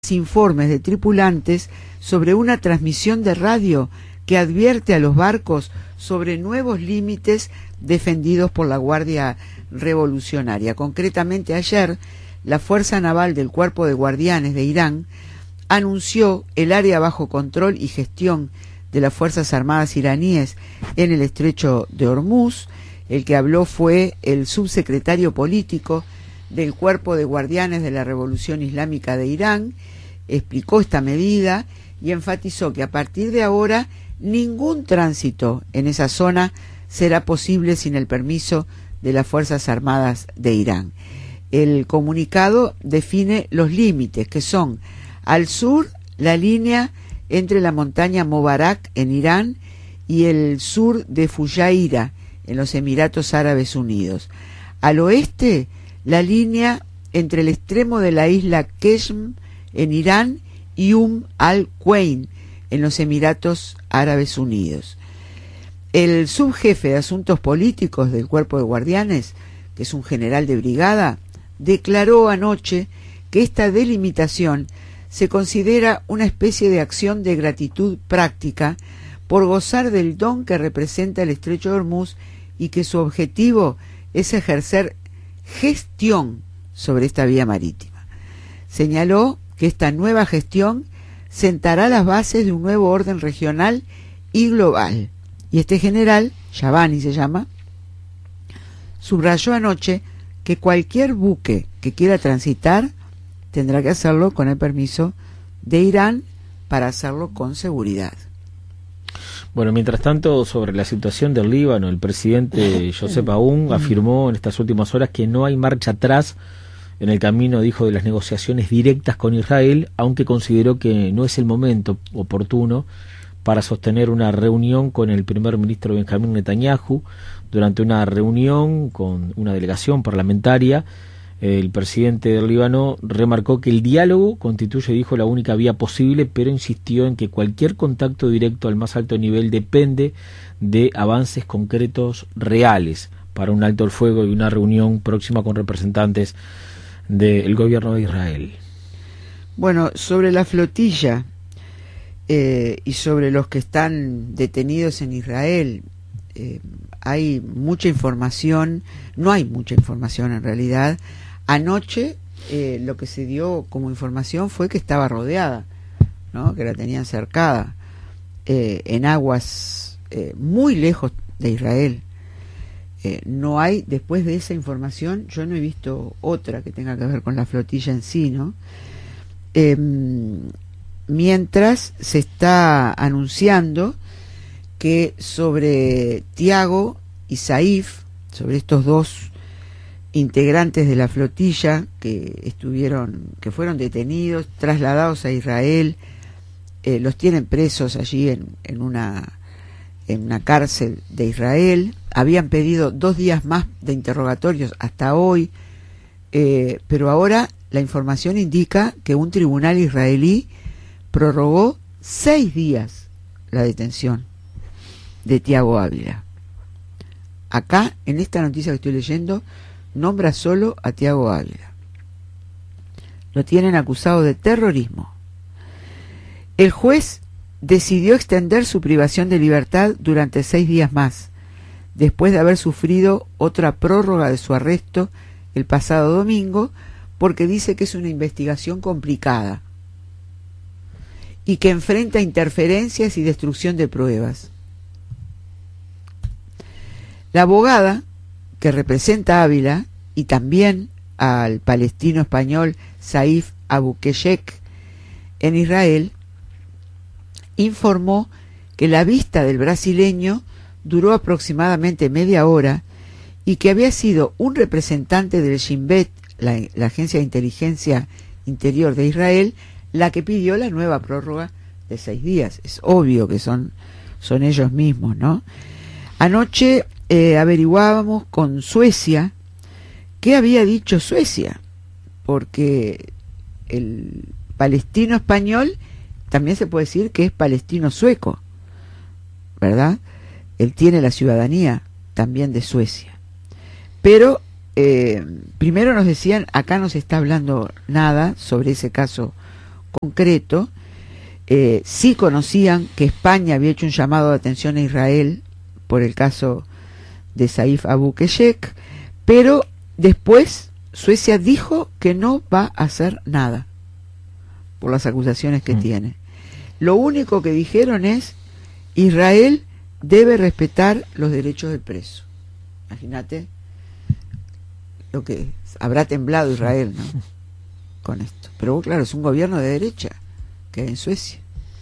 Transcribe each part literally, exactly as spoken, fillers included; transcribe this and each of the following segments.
informes de tripulantes sobre una transmisión de radio que advierte a los barcos sobre nuevos límites defendidos por la Guardia Revolucionaria. Concretamente ayer, la Fuerza Naval del Cuerpo de Guardianes de Irán anunció el área bajo control y gestión de las Fuerzas Armadas iraníes en el estrecho de Hormuz. El que habló fue el subsecretario político del Cuerpo de Guardianes de la Revolución Islámica de Irán. Explicó esta medida y enfatizó que a partir de ahora ningún tránsito en esa zona será posible sin el permiso de las Fuerzas Armadas de Irán. El comunicado define los límites, que son al sur la línea entre la montaña Mobarak en Irán y el sur de Fujairah en los Emiratos Árabes Unidos. Al oeste la línea entre el extremo de la isla Qeshm en Irán y Umm al-Quwain en los Emiratos Árabes Unidos. El subjefe de asuntos políticos del Cuerpo de Guardianes, que es un general de brigada, declaró anoche que esta delimitación se considera una especie de acción de gratitud práctica por gozar del don que representa el estrecho de Hormuz y que su objetivo es ejercer gestión sobre esta vía marítima. Señaló que esta nueva gestión sentará las bases de un nuevo orden regional y global. Y este general, Shabani se llama, subrayó anoche que cualquier buque que quiera transitar tendrá que hacerlo con el permiso de Irán para hacerlo con seguridad. Bueno, mientras tanto, sobre la situación del Líbano, el presidente Josep Aoun afirmó en estas últimas horas que no hay marcha atrás en el camino, dijo, de las negociaciones directas con Israel, aunque consideró que no es el momento oportuno para sostener una reunión con el primer ministro Benjamín Netanyahu. Durante una reunión con una delegación parlamentaria, el presidente del Líbano remarcó que el diálogo constituye, dijo, la única vía posible, pero insistió en que cualquier contacto directo al más alto nivel depende de avances concretos reales para un alto el fuego y una reunión próxima con representantes del gobierno de Israel. Bueno, sobre la flotilla eh, y sobre los que están detenidos en Israel, eh, hay mucha información, no hay mucha información en realidad. Anoche eh, lo que se dio como información fue que estaba rodeada, ¿no? Que la tenían cercada eh, en aguas eh, muy lejos de Israel. Eh, no hay, después de esa información, yo no he visto otra que tenga que ver con la flotilla en sí, ¿no? Eh, mientras se está anunciando que sobre Tiago y Saif, sobre estos dos integrantes de la flotilla que estuvieron, que fueron detenidos, trasladados a Israel, eh, los tienen presos allí en, en una en una cárcel de Israel. Habían pedido dos días más de interrogatorios hasta hoy, eh, pero ahora la información indica que un tribunal israelí prorrogó seis días la detención de Tiago Ávila. Acá, en esta noticia que estoy leyendo, nombra solo a Tiago Ávila. Lo tienen acusado de terrorismo. El juez decidió extender su privación de libertad durante seis días más, después de haber sufrido otra prórroga de su arresto el pasado domingo, porque dice que es una investigación complicada y que enfrenta interferencias y destrucción de pruebas. La abogada que representa a Ávila y también al palestino español Saif Abukeshek en Israel informó que la vista del brasileño duró aproximadamente media hora y que había sido un representante del Shin Bet, la, la agencia de inteligencia interior de Israel, la que pidió la nueva prórroga de seis días. Es obvio que son, son ellos mismos, ¿no? Anoche eh, averiguábamos con Suecia qué había dicho Suecia, porque el palestino español también se puede decir que es palestino sueco, ¿verdad? Él tiene la ciudadanía también de Suecia. Pero eh, primero nos decían, acá no se está hablando nada sobre ese caso concreto. Eh, sí conocían que España había hecho un llamado de atención a Israel por el caso de Saif Abu Keshek, pero después Suecia dijo que no va a hacer nada por las acusaciones que mm. tiene. Lo único que dijeron es: Israel debe respetar los derechos del preso. Imagínate lo que habrá temblado Israel, ¿no? Con esto. Pero claro, es un gobierno de derecha que hay en Suecia.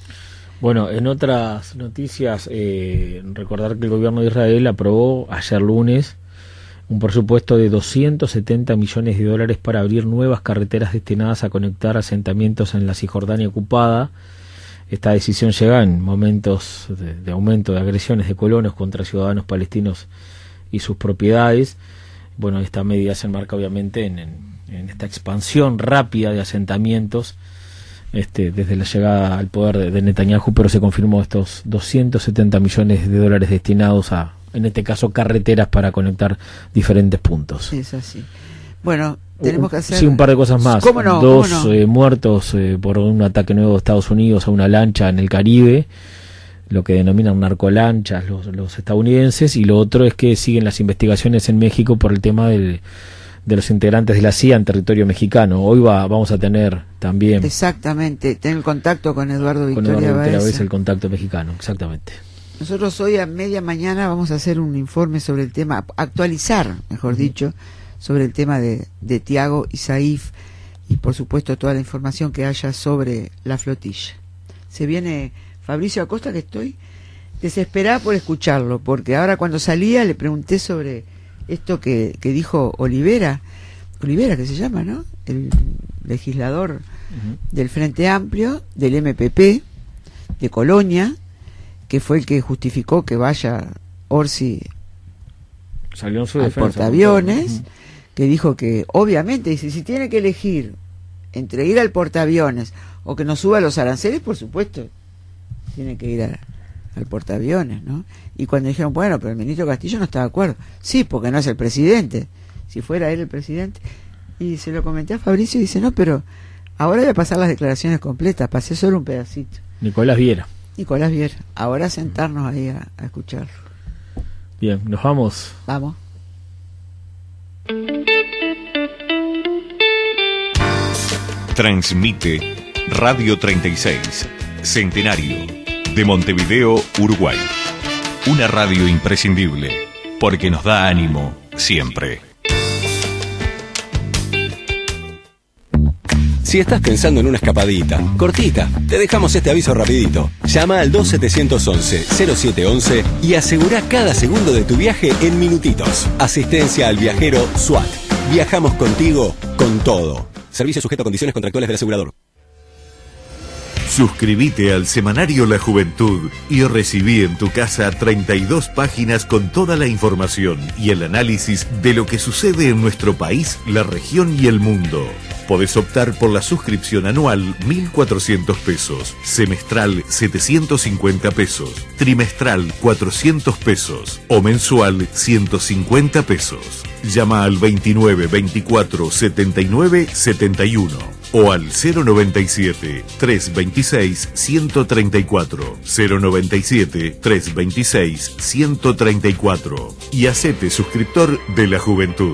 Bueno, en otras noticias, eh, recordar que el gobierno de Israel aprobó ayer lunes un presupuesto de doscientos setenta millones de dólares para abrir nuevas carreteras destinadas a conectar asentamientos en la Cisjordania ocupada. Esta decisión llega en momentos de, de aumento de agresiones de colonos contra ciudadanos palestinos y sus propiedades. Bueno, esta medida se enmarca obviamente en, en, en esta expansión rápida de asentamientos este, desde la llegada al poder de, de Netanyahu, pero se confirmó estos doscientos setenta millones de dólares destinados a, en este caso, carreteras para conectar diferentes puntos. Es así. Bueno, tenemos que hacer... Sí, un par de cosas más. ¿Cómo no? Dos ¿Cómo no? Eh, muertos eh, por un ataque nuevo de Estados Unidos a una lancha en el Caribe, lo que denominan narcolanchas los, los estadounidenses, y lo otro es que siguen las investigaciones en México por el tema del, de los integrantes de la C I A en territorio mexicano. Hoy va, vamos a tener también... Exactamente, ten el contacto con Eduardo Victoria, con Eduardo Victoria Baeza. el contacto mexicano, exactamente. Nosotros hoy a media mañana vamos a hacer un informe sobre el tema, actualizar, mejor uh-huh. dicho, sobre el tema de, de Tiago y Saif, y por supuesto toda la información que haya sobre la flotilla. Se viene Fabricio Acosta, que estoy desesperada por escucharlo, porque ahora cuando salía le pregunté sobre esto que, que dijo Olivera, Olivera que se llama, ¿no? El legislador uh-huh. del Frente Amplio, del M P P, de Colonia, que fue el que justificó que vaya Orsi Salió en su al defensa, portaaviones, uh-huh. que dijo que obviamente, dice, si tiene que elegir entre ir al portaaviones o que nos suba los aranceles, por supuesto tiene que ir a, al portaaviones, ¿no? Y cuando dijeron, bueno, pero el ministro Castillo no está de acuerdo, sí, porque no es el presidente, si fuera él el presidente, y se lo comenté a Fabricio y dice, no, pero ahora voy a pasar las declaraciones completas, pasé solo un pedacito. Nicolás Viera. Nicolás Viera, ahora sentarnos ahí a, a escucharlo. Bien, nos vamos. Vamos. Transmite Radio treinta y seis, Centenario, de Montevideo, Uruguay. Una radio imprescindible, porque nos da ánimo siempre. Si estás pensando en una escapadita, cortita, te dejamos este aviso rapidito. Llama al dos siete uno uno, cero siete uno uno y asegura cada segundo de tu viaje en minutitos. Asistencia al viajero SWAT. Viajamos contigo con todo. Servicio sujeto a condiciones contractuales del asegurador. Suscríbete al semanario La Juventud y recibí en tu casa treinta y dos páginas con toda la información y el análisis de lo que sucede en nuestro país, la región y el mundo. Podés optar por la suscripción anual mil cuatrocientos pesos, semestral setecientos cincuenta pesos, trimestral cuatrocientos pesos o mensual ciento cincuenta pesos. Llama al veintinueve veinticuatro setenta y nueve setenta y uno o al cero noventa y siete, trescientos veintiséis, ciento treinta y cuatro, cero noventa y siete, trescientos veintiséis, ciento treinta y cuatro y hacete suscriptor de La Juventud.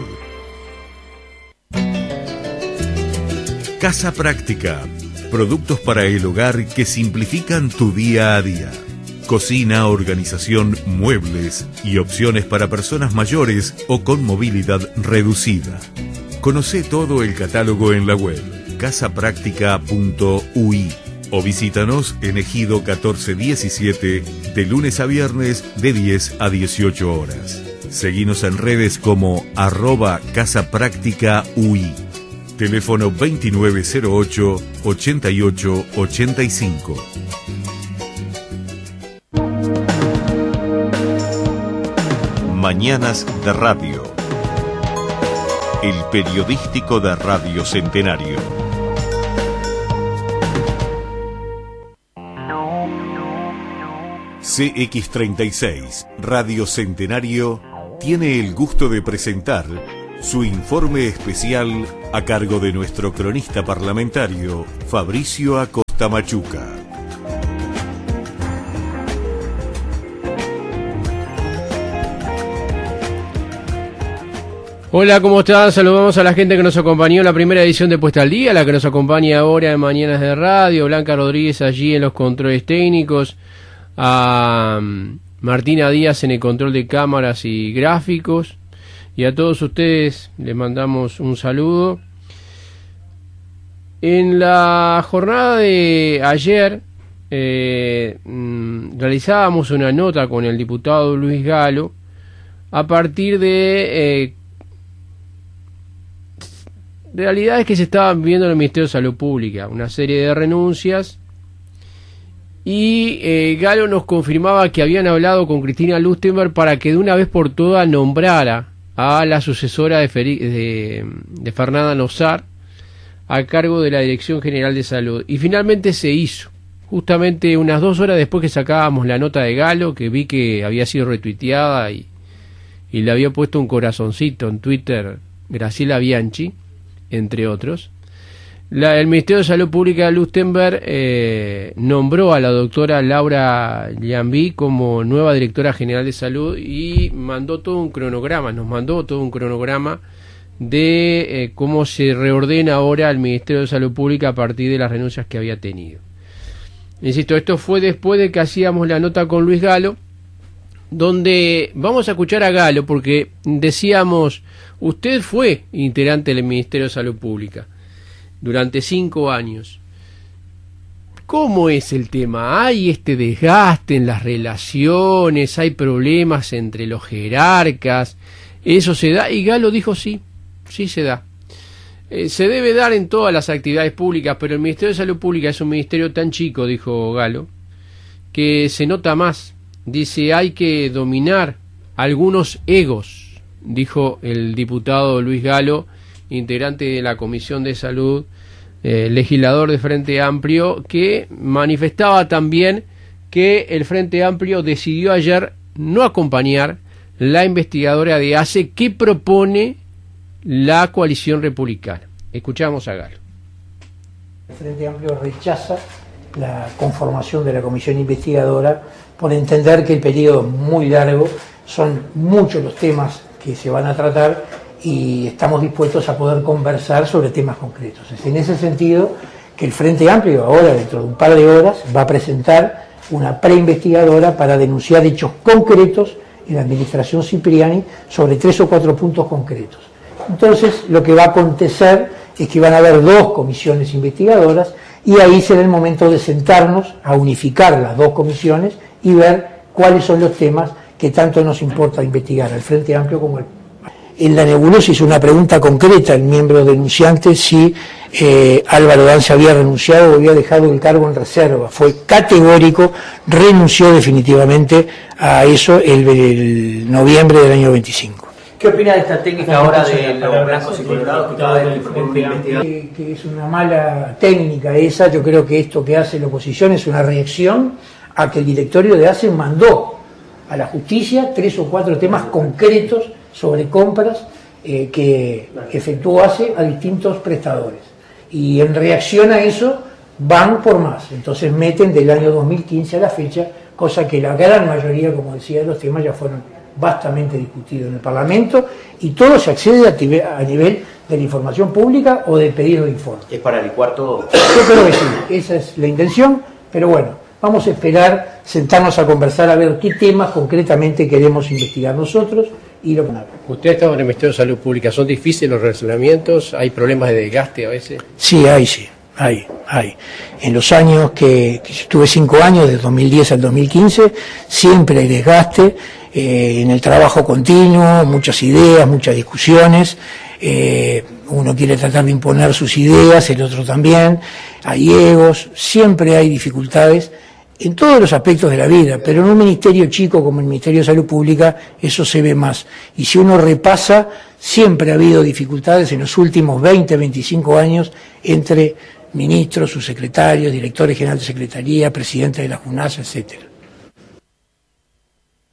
Casa Práctica. Productos para el hogar que simplifican tu día a día. Cocina, organización, muebles y opciones para personas mayores o con movilidad reducida. Conoce todo el catálogo en la web casa práctica punto u i o visítanos en Ejido catorce diecisiete de lunes a viernes de diez a dieciocho horas. Seguinos en redes como arroba casa práctica u i. Teléfono veintinueve cero ocho, ochenta y ocho ochenta y cinco. Mañanas de Radio. El periodístico de Radio Centenario. C X treinta y seis, Radio Centenario, tiene el gusto de presentar su informe especial a cargo de nuestro cronista parlamentario, Fabricio Acosta Machuca. Hola, ¿cómo están? Saludamos a la gente que nos acompañó en la primera edición de Puesta al Día, la que nos acompaña ahora en Mañanas de Radio, Blanca Rodríguez allí en los controles técnicos, a Martina Díaz en el control de cámaras y gráficos, y a todos ustedes les mandamos un saludo. En la jornada de ayer eh, realizábamos una nota con el diputado Luis Galo a partir de eh, realidades que se estaban viviendo en el Ministerio de Salud Pública, una serie de renuncias, y eh, Galo nos confirmaba que habían hablado con Cristina Lustenberg para que de una vez por todas nombrara a la sucesora de, Feri- de, de Fernanda Nosar a cargo de la Dirección General de Salud, y finalmente se hizo, justamente unas dos horas después que sacábamos la nota de Galo, que vi que había sido retuiteada y, y le había puesto un corazoncito en Twitter Graciela Bianchi, entre otros. La, el Ministerio de Salud Pública de Lustenberg eh, nombró a la doctora Laura Llambí como nueva directora general de salud y mandó todo un cronograma, nos mandó todo un cronograma de eh, cómo se reordena ahora el Ministerio de Salud Pública a partir de las renuncias que había tenido. Insisto, esto fue después de que hacíamos la nota con Luis Galo, donde vamos a escuchar a Galo, porque decíamos, usted fue integrante del Ministerio de Salud Pública durante cinco años. ¿Cómo es el tema? ¿Hay este desgaste en las relaciones? ¿Hay problemas entre los jerarcas? ¿Eso se da? Y Galo dijo sí, sí se da. Eh, se debe dar en todas las actividades públicas, pero el Ministerio de Salud Pública es un ministerio tan chico, dijo Galo, que se nota más. Dice, hay que dominar algunos egos, dijo el diputado Luis Galo, integrante de la Comisión de Salud, eh, legislador de Frente Amplio, que manifestaba también que el Frente Amplio decidió ayer no acompañar la investigadora de A C E que propone la coalición republicana. Escuchamos a Galo. El Frente Amplio rechaza la conformación de la comisión investigadora por entender que el periodo es muy largo, son muchos los temas que se van a tratar y estamos dispuestos a poder conversar sobre temas concretos. Es en ese sentido que el Frente Amplio ahora, dentro de un par de horas, va a presentar una preinvestigadora para denunciar hechos concretos en la administración Cipriani sobre tres o cuatro puntos concretos. Entonces, lo que va a acontecer es que van a haber dos comisiones investigadoras y ahí será el momento de sentarnos a unificar las dos comisiones y ver cuáles son los temas que tanto nos importa investigar al Frente Amplio como el... En la nebulosa hizo una pregunta concreta el miembro denunciante si eh, Álvaro Danza había renunciado o había dejado el cargo en reserva. Fue categórico, renunció definitivamente a eso el, el noviembre del año veinticinco. ¿Qué opina de esta técnica ahora de los blancos y colorados que cada vez propone investigar? Que, que es una mala técnica esa. Yo creo que esto que hace la oposición es una reacción a que el directorio de A C E mandó a la justicia tres o cuatro temas concretos sobre compras eh, que efectuó A C E a distintos prestadores. Y en reacción a eso van por más. Entonces meten del año dos mil quince a la fecha, cosa que la gran mayoría, como decía, de los temas ya fueron vastamente discutidos en el Parlamento y todo se accede a, a nivel de la información pública o de pedido de informe. ¿Es para licuar todo? Yo creo que sí, esa es la intención, pero bueno, vamos a esperar, sentarnos a conversar a ver qué temas concretamente queremos investigar nosotros y lo que... Usted ha estado en el Ministerio de Salud Pública, ¿son difíciles los relacionamientos? ¿Hay problemas de desgaste a veces? Sí, hay, sí, hay, hay. En los años que, que estuve cinco años, de dos mil diez al dos mil quince, siempre hay desgaste. Eh, en el trabajo continuo, muchas ideas, muchas discusiones, eh, uno quiere tratar de imponer sus ideas, el otro también, hay egos, siempre hay dificultades en todos los aspectos de la vida, pero en un ministerio chico como el Ministerio de Salud Pública eso se ve más. Y si uno repasa, siempre ha habido dificultades en los últimos veinte, veinticinco años entre ministros, subsecretarios, directores generales de secretaría, presidente de la JUNAS, etcétera.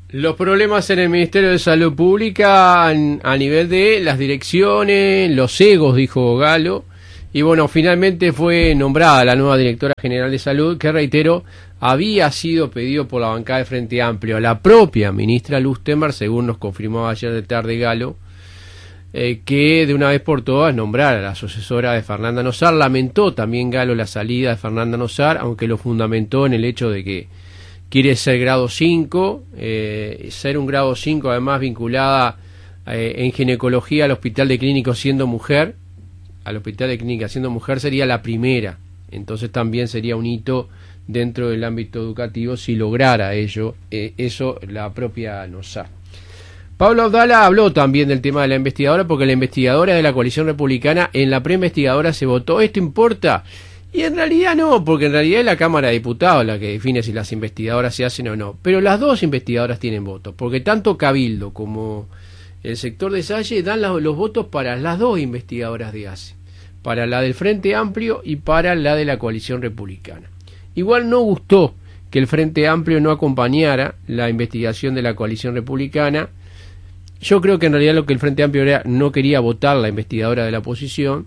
Los problemas en el Ministerio de Salud Pública a nivel de las direcciones, los egos, dijo Galo, y bueno, finalmente fue nombrada la nueva directora general de Salud, que reitero, había sido pedido por la bancada de Frente Amplio a la propia ministra Lustemberg, según nos confirmó ayer de tarde Galo, eh, que de una vez por todas nombrara a la sucesora de Fernanda Nosar. Lamentó también Galo la salida de Fernanda Nosar, aunque lo fundamentó en el hecho de que quiere ser grado cinco, eh, ser un grado cinco además vinculada eh, en ginecología al Hospital de Clínicos siendo mujer, al Hospital de Clínicas siendo mujer sería la primera, entonces también sería un hito dentro del ámbito educativo si lograra ello, eh, eso la propia Nosar. Pablo Abdala habló también del tema de la investigadora, porque la investigadora de la coalición republicana, en la preinvestigadora se votó, ¿esto importa? Y en realidad no, porque en realidad es la Cámara de Diputados la que define si las investigadoras se hacen o no. Pero las dos investigadoras tienen votos, porque tanto Cabildo como el sector de Salle dan la, los votos para las dos investigadoras de A C E, para la del Frente Amplio y para la de la coalición republicana. Igual no gustó que el Frente Amplio no acompañara la investigación de la coalición republicana. Yo creo que en realidad lo que el Frente Amplio era, no quería votar la investigadora de la oposición.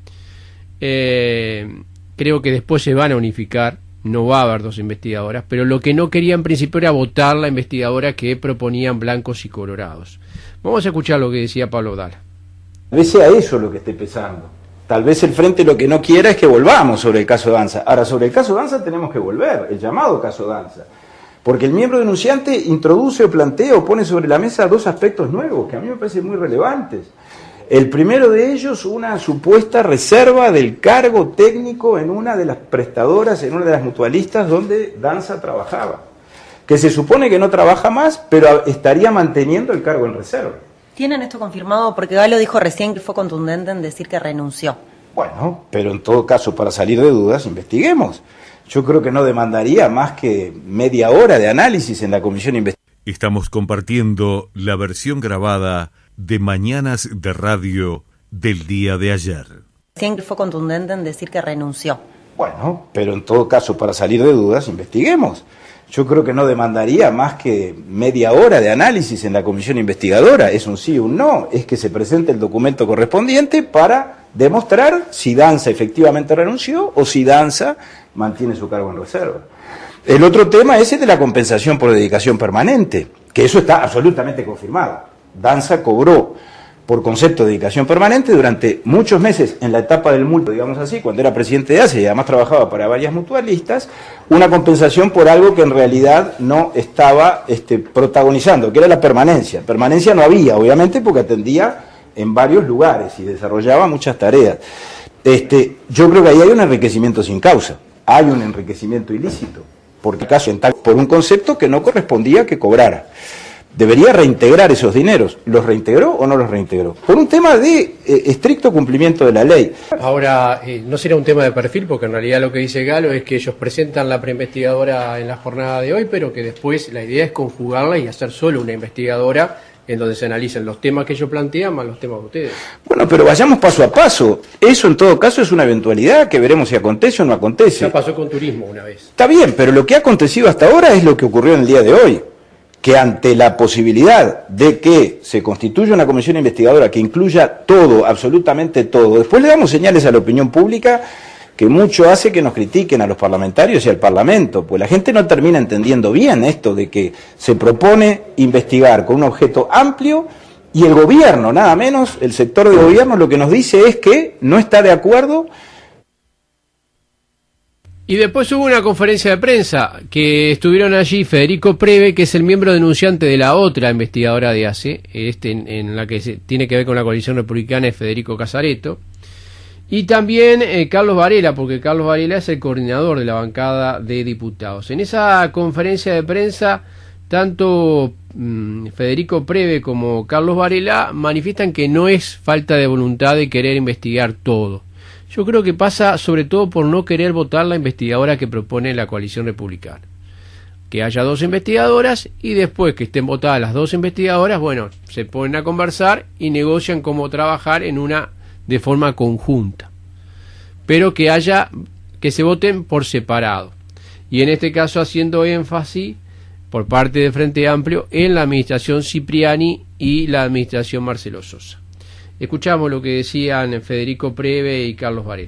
Eh... Creo que después se van a unificar, no va a haber dos investigadoras, pero lo que no quería en principio era votar la investigadora que proponían blancos y colorados. Vamos a escuchar lo que decía Pablo Abdala. Tal vez sea eso lo que esté pesando. Tal vez el Frente lo que no quiera es que volvamos sobre el caso Danza. Ahora, sobre el caso Danza tenemos que volver, el llamado caso Danza. Porque el miembro denunciante introduce o plantea o pone sobre la mesa dos aspectos nuevos que a mí me parecen muy relevantes. El primero de ellos, una supuesta reserva del cargo técnico en una de las prestadoras, en una de las mutualistas donde Danza trabajaba, que se supone que no trabaja más, pero estaría manteniendo el cargo en reserva. ¿Tienen esto confirmado? Porque Galo dijo recién que fue contundente en decir que renunció. Bueno, pero en todo caso, para salir de dudas, investiguemos. Yo creo que no demandaría más que media hora de análisis en la comisión investigadora. Estamos compartiendo la versión grabada de Mañanas de Radio del día de ayer. Recién fue contundente en decir que renunció. Bueno, pero en todo caso, para salir de dudas, investiguemos. Yo creo que no demandaría más que media hora de análisis en la comisión investigadora. Es un sí o un no. Es que se presente el documento correspondiente para demostrar si Danza efectivamente renunció o si Danza mantiene su cargo en reserva. El otro tema es el de la compensación por dedicación permanente, que eso está absolutamente confirmado. Danza cobró por concepto de dedicación permanente durante muchos meses en la etapa del multo, digamos así, cuando era presidente de A C E y además trabajaba para varias mutualistas, una compensación por algo que en realidad no estaba este, protagonizando, que era la permanencia. Permanencia no había, obviamente, porque atendía en varios lugares y desarrollaba muchas tareas. Este, yo creo que ahí hay un enriquecimiento sin causa, hay un enriquecimiento ilícito, porque acaso por un concepto que no correspondía que cobrara. Debería reintegrar esos dineros. ¿Los reintegró o no los reintegró? Por un tema de eh, estricto cumplimiento de la ley. Ahora, eh, no será un tema de perfil, porque en realidad lo que dice Galo es que ellos presentan la preinvestigadora en la jornada de hoy, pero que después la idea es conjugarla y hacer solo una investigadora en donde se analicen los temas que ellos plantean más los temas de ustedes. Bueno, pero vayamos paso a paso. Eso en todo caso es una eventualidad que veremos si acontece o no acontece. Ya pasó con turismo una vez. Está bien, pero lo que ha acontecido hasta ahora es lo que ocurrió en el día de hoy. Que ante la posibilidad de que se constituya una comisión investigadora que incluya todo, absolutamente todo, después le damos señales a la opinión pública que mucho hace que nos critiquen a los parlamentarios y al Parlamento, pues la gente no termina entendiendo bien esto de que se propone investigar con un objeto amplio y el gobierno, nada menos, el sector de gobierno lo que nos dice es que no está de acuerdo. Y después hubo una conferencia de prensa que estuvieron allí Federico Preve, que es el miembro denunciante de la otra investigadora de A C E, este en, en la que se, tiene que ver con la coalición republicana, es Federico Casareto, y también eh, Carlos Varela, porque Carlos Varela es el coordinador de la bancada de diputados. En esa conferencia de prensa, tanto mmm, Federico Preve como Carlos Varela manifiestan que no es falta de voluntad de querer investigar todo. Yo creo que pasa sobre todo por no querer votar la investigadora que propone la coalición republicana. Que haya dos investigadoras y después que estén votadas las dos investigadoras, bueno, se ponen a conversar y negocian cómo trabajar en una de forma conjunta. Pero que haya, que se voten por separado. Y en este caso haciendo énfasis por parte de Frente Amplio en la administración Cipriani y la administración Marcelo Sosa. Escuchamos lo que decían Federico Preve y Carlos Varela.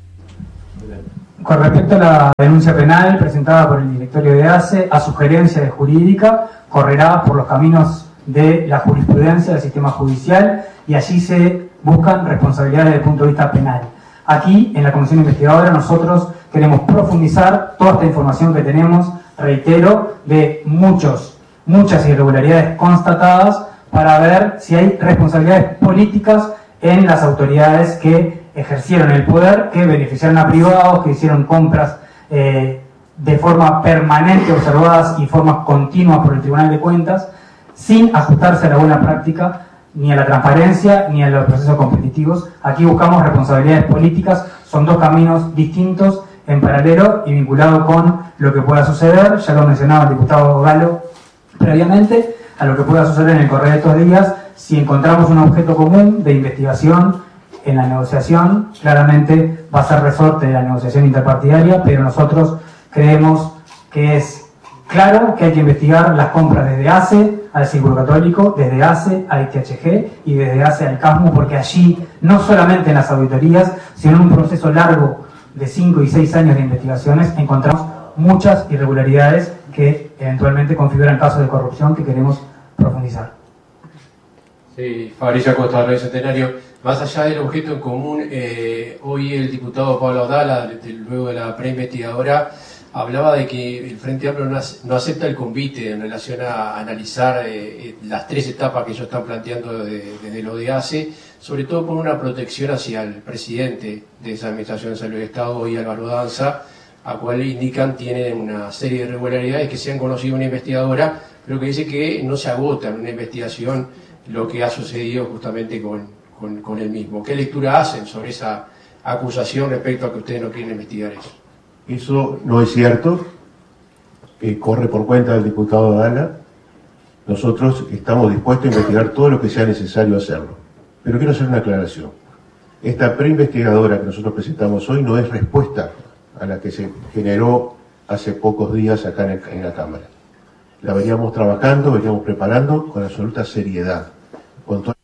Con respecto a la denuncia penal presentada por el directorio de ACE, a sugerencia de jurídica, correrá por los caminos de la jurisprudencia del sistema judicial y allí se buscan responsabilidades desde el punto de vista penal. Aquí, en la Comisión Investigadora, nosotros queremos profundizar toda esta información que tenemos, reitero, de muchos, muchas irregularidades constatadas para ver si hay responsabilidades políticas en las autoridades que ejercieron el poder, que beneficiaron a privados, que hicieron compras eh, de forma permanente observadas y forma continua por el Tribunal de Cuentas, sin ajustarse a la buena práctica, ni a la transparencia, ni a los procesos competitivos. Aquí buscamos responsabilidades políticas, son dos caminos distintos, en paralelo y vinculado con lo que pueda suceder, ya lo mencionaba el diputado Galo previamente, a lo que pueda suceder en el correr de estos días, si encontramos un objeto común de investigación en la negociación, claramente va a ser resorte de la negociación interpartidaria, pero nosotros creemos que es claro que hay que investigar las compras desde ACE al Círculo Católico, desde ACE a I T H G y desde ACE al CASMU, porque allí, no solamente en las auditorías, sino en un proceso largo de cinco y seis años de investigaciones, encontramos muchas irregularidades que eventualmente configuran casos de corrupción que queremos profundizar. Sí, Fabricio Acosta, Radio Centenario. Más allá del objeto en común, eh, hoy el diputado Pablo Audala, de, de, luego de la preinvestigadora, hablaba de que el Frente Amplio no, no acepta el convite en relación a analizar eh, las tres etapas que ellos están planteando de, desde lo de ACE, sobre todo por una protección hacia el presidente de esa Administración de Salud del Estado, hoy Álvaro Danza, a cual indican tiene una serie de irregularidades que se han conocido una investigadora, pero que dice que no se agota en una investigación lo que ha sucedido justamente con, con, con el mismo. ¿Qué lectura hacen sobre esa acusación respecto a que ustedes no quieren investigar eso? Eso no es cierto, eh, corre por cuenta del diputado Dala. Nosotros estamos dispuestos a investigar todo lo que sea necesario hacerlo. Pero quiero hacer una aclaración. Esta preinvestigadora que nosotros presentamos hoy no es respuesta a la que se generó hace pocos días acá en, el, en la Cámara. La veníamos trabajando, veníamos preparando con absoluta seriedad. Con to-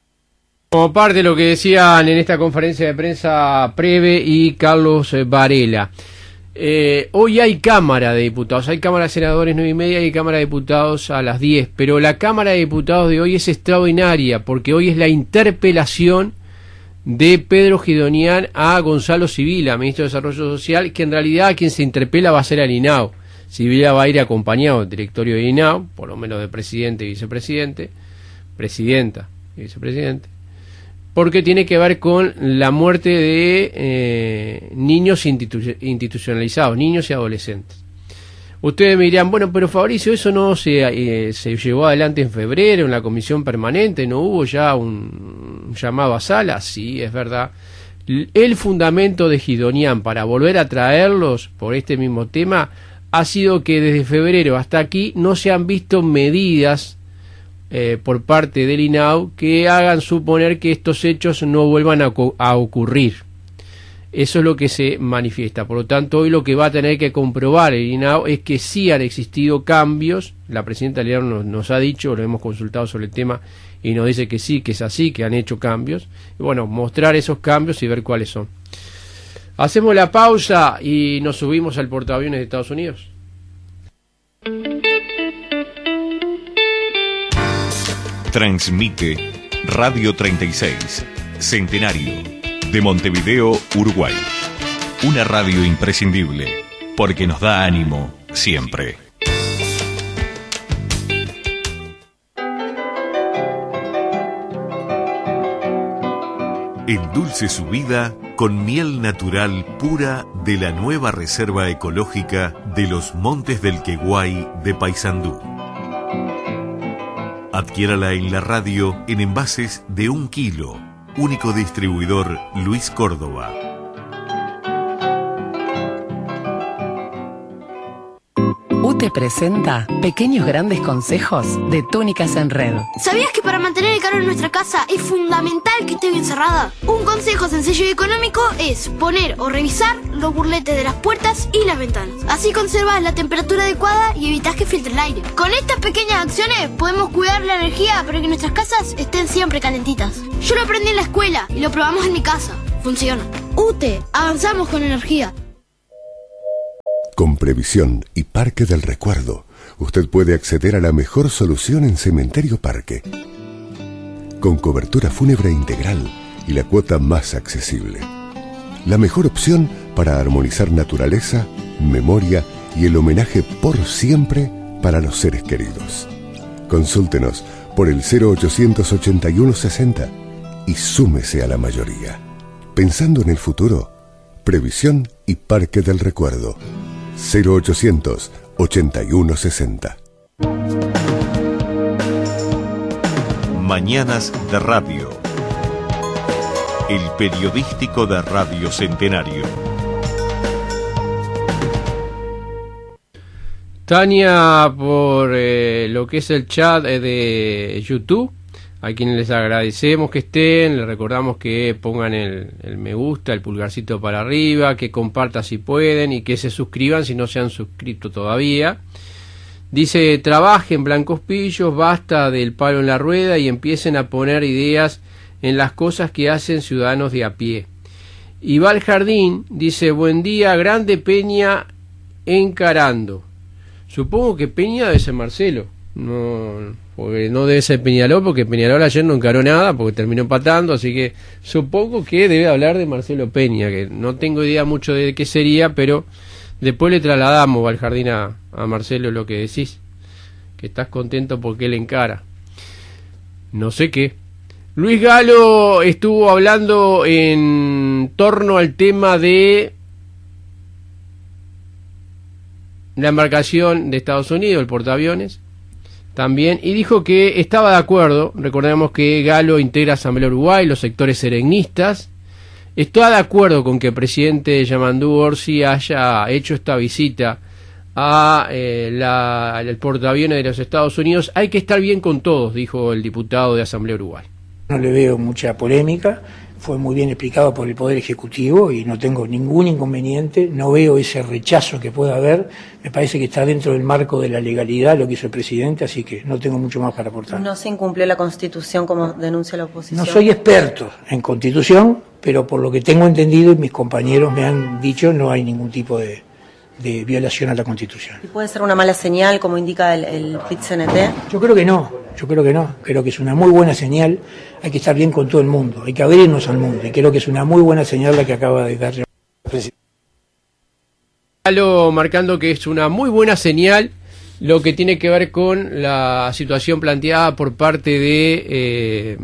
Como parte de lo que decían en esta conferencia de prensa Preve y Carlos Varela. Eh, hoy hay Cámara de Diputados, hay Cámara de Senadores nueve y media y Cámara de Diputados a las diez, pero la Cámara de Diputados de hoy es extraordinaria porque hoy es la interpelación de Pedro Gidonian a Gonzalo Sibila, ministro de Desarrollo Social, que en realidad quien se interpela va a ser al I N A U. Sibila va a ir acompañado del directorio de I N A U, por lo menos de presidente y vicepresidente, presidenta y vicepresidente, porque tiene que ver con la muerte de eh, niños institu- institucionalizados, niños y adolescentes. Ustedes me dirán, bueno, pero Fabricio, eso no se, eh, se llevó adelante en febrero en la comisión permanente, ¿no hubo ya un, un llamado a sala? Sí, es verdad. El fundamento de Gidonian para volver a traerlos por este mismo tema ha sido que desde febrero hasta aquí no se han visto medidas eh, por parte del I N A U que hagan suponer que estos hechos no vuelvan a, a ocurrir. Eso es lo que se manifiesta. Por lo tanto, hoy lo que va a tener que comprobar el I N A U es que sí han existido cambios. La presidenta León nos, nos ha dicho, lo hemos consultado sobre el tema y nos dice que sí, que es así, que han hecho cambios. Y bueno, mostrar esos cambios y ver cuáles son. Hacemos la pausa y nos subimos al portaaviones de Estados Unidos. Transmite Radio treinta y seis, Centenario, de Montevideo, Uruguay. Una radio imprescindible, porque nos da ánimo siempre. Endulce su vida con miel natural pura de la nueva Reserva Ecológica de los Montes del Queguay de Paysandú. Adquiérala en la radio en envases de un kilo. Único distribuidor Luis Córdoba. U T E presenta Pequeños Grandes Consejos de Túnicas en Red. ¿Sabías que para mantener el calor en nuestra casa es fundamental que esté bien cerrada? Un consejo sencillo y económico es poner o revisar los burletes de las puertas y las ventanas. Así conservas la temperatura adecuada y evitas que filtre el aire. Con estas pequeñas acciones podemos cuidar la energía para que nuestras casas estén siempre calentitas. Yo lo aprendí en la escuela y lo probamos en mi casa. Funciona. U T E, avanzamos con energía. Con Previsión y Parque del Recuerdo, usted puede acceder a la mejor solución en Cementerio Parque. Con cobertura fúnebre integral y la cuota más accesible. La mejor opción para armonizar naturaleza, memoria y el homenaje por siempre para los seres queridos. Consúltenos por el cero ochocientos ochenta y uno sesenta y súmese a la mayoría. Pensando en el futuro, Previsión y Parque del Recuerdo. cero ochocientos ochenta y uno sesenta. Mañanas de Radio. El periodístico de Radio Centenario. Tania, por eh, lo que es el chat eh, de YouTube, a quienes les agradecemos que estén, les recordamos que pongan el, el me gusta, el pulgarcito para arriba, que compartan si pueden y que se suscriban si no se han suscrito todavía. Dice, trabajen blancos pillos, basta del palo en la rueda y empiecen a poner ideas en las cosas que hacen ciudadanos de a pie. Y Val Jardín dice, buen día, grande Peña encarando. Supongo que Peña debe ser Marcelo, no, porque no debe ser Peñarol, porque Peñarol ayer no encaró nada, porque terminó empatando, así que supongo que debe hablar de Marcelo Peña, que no tengo idea mucho de qué sería, pero después le trasladamos, Val Jardín, a, a Marcelo lo que decís, que estás contento porque él encara. No sé qué. Luis Galo estuvo hablando en torno al tema de la embarcación de Estados Unidos, el portaaviones, también, y dijo que estaba de acuerdo. Recordemos que Galo integra Asamblea Uruguay, los sectores serenistas. Está de acuerdo con que el presidente Yamandú Orsi haya hecho esta visita a eh, la, al portaaviones de los Estados Unidos. Hay que estar bien con todos, dijo el diputado de Asamblea Uruguay. No le veo mucha polémica, fue muy bien explicado por el Poder Ejecutivo y no tengo ningún inconveniente, no veo ese rechazo que pueda haber, me parece que está dentro del marco de la legalidad lo que hizo el presidente, así que no tengo mucho más para aportar. ¿No se incumplió la Constitución como denuncia la oposición? No soy experto en Constitución, pero por lo que tengo entendido y mis compañeros me han dicho, no hay ningún tipo de, de violación a la Constitución. ¿Y puede ser una mala señal, como indica el, el P I T C N T? Yo creo que no. Yo creo que no, creo que es una muy buena señal, hay que estar bien con todo el mundo, hay que abrirnos al mundo, y creo que es una muy buena señal la que acaba de dar el presidente. Marcando que es una muy buena señal lo que tiene que ver con la situación planteada por parte de eh,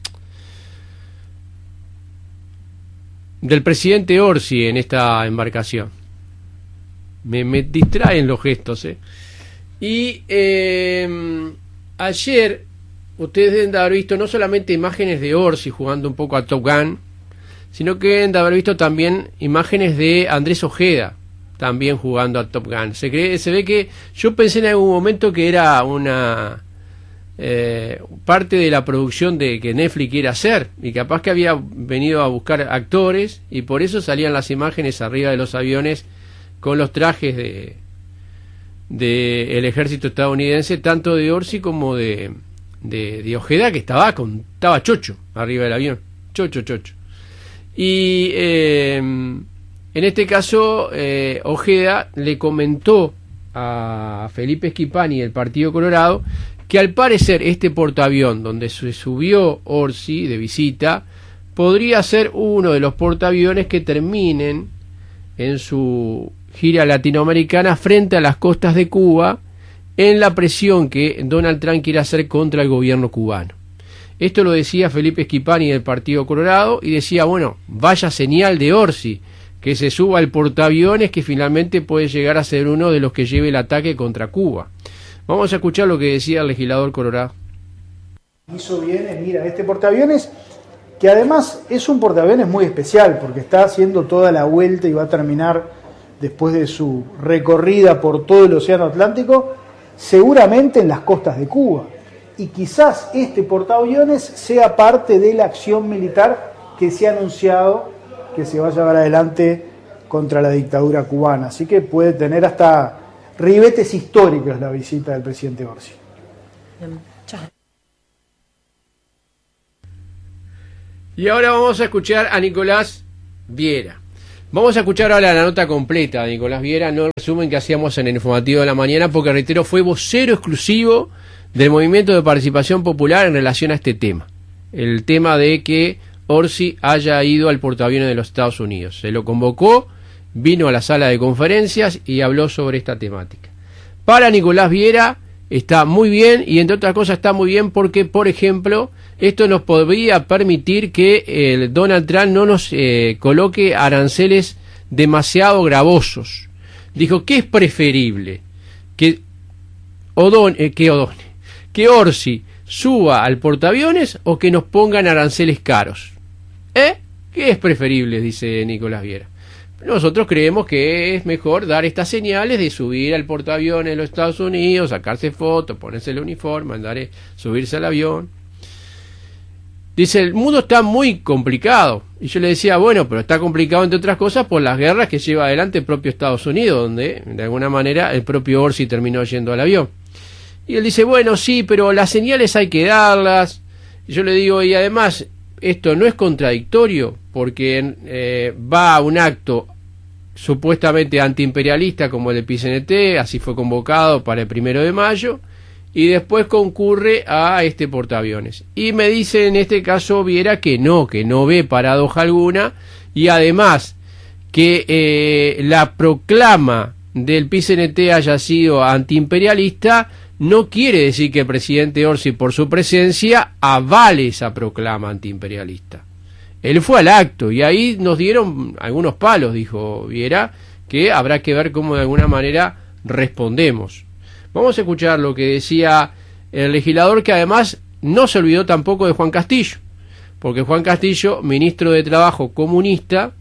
del presidente Orsi en esta embarcación. Me, me distraen los gestos, ¿eh? Y... Eh, ayer, ustedes deben de haber visto no solamente imágenes de Orsi jugando un poco a Top Gun, sino que deben de haber visto también imágenes de Andrés Ojeda, también jugando a Top Gun. Se, cree, se ve que yo pensé en algún momento que era una eh, parte de la producción de que Netflix quiere hacer, y capaz que había venido a buscar actores, y por eso salían las imágenes arriba de los aviones con los trajes de... del ejército estadounidense, tanto de Orsi como de, de, de Ojeda, que estaba con estaba chocho arriba del avión, chocho, chocho. Y eh, en este caso, eh, Ojeda le comentó a Felipe Schipani del Partido Colorado que al parecer este portaavión donde se subió Orsi de visita podría ser uno de los portaaviones que terminen en su gira latinoamericana frente a las costas de Cuba en la presión que Donald Trump quiere hacer contra el gobierno cubano. Esto lo decía Felipe Schipani del Partido Colorado y decía, bueno, vaya señal de Orsi que se suba al portaaviones que finalmente puede llegar a ser uno de los que lleve el ataque contra Cuba. Vamos a escuchar lo que decía el legislador Colorado. Hizo bien en ir a este portaaviones, que además es un portaaviones muy especial porque está haciendo toda la vuelta y va a terminar después de su recorrida por todo el océano Atlántico, seguramente en las costas de Cuba. Y quizás este portaaviones sea parte de la acción militar que se ha anunciado que se va a llevar adelante contra la dictadura cubana. Así que puede tener hasta ribetes históricos la visita del presidente Orsi. Y ahora vamos a escuchar a Nicolás Viera. Vamos a escuchar ahora la nota completa de Nicolás Viera, no el resumen que hacíamos en el informativo de la mañana, porque reitero, fue vocero exclusivo del Movimiento de Participación Popular en relación a este tema. El tema de que Orsi haya ido al portaaviones de los Estados Unidos. Se lo convocó, vino a la sala de conferencias y habló sobre esta temática. Para Nicolás Viera está muy bien, y entre otras cosas está muy bien porque, por ejemplo, esto nos podría permitir que el Donald Trump no nos eh, coloque aranceles demasiado gravosos. Dijo, ¿qué es preferible? Que Odone, eh, que Odone, que Orsi suba al portaaviones o que nos pongan aranceles caros. ¿Eh? ¿Qué es preferible? Dice Nicolás Viera. Nosotros creemos que es mejor dar estas señales de subir al portaaviones de los Estados Unidos, sacarse fotos, ponerse el uniforme, andar, eh, subirse al avión. Dice, el mundo está muy complicado. Y yo le decía, bueno, pero está complicado entre otras cosas por las guerras que lleva adelante el propio Estados Unidos, donde de alguna manera el propio Orsi terminó yendo al avión. Y él dice, bueno, sí, pero las señales hay que darlas. Y yo le digo, y además, esto no es contradictorio, porque eh, va a un acto supuestamente antiimperialista como el de P C N T, así fue convocado para el primero de mayo, y después concurre a este portaaviones. Y me dice en este caso Viera que no, que no ve paradoja alguna, y además que eh, la proclama del P C N T haya sido antiimperialista no quiere decir que el presidente Orsi, por su presencia, avale esa proclama antiimperialista. Él fue al acto y ahí nos dieron algunos palos, dijo Viera, que habrá que ver cómo de alguna manera respondemos. Vamos a escuchar lo que decía el legislador, que además no se olvidó tampoco de Juan Castillo, porque Juan Castillo, ministro de Trabajo comunista,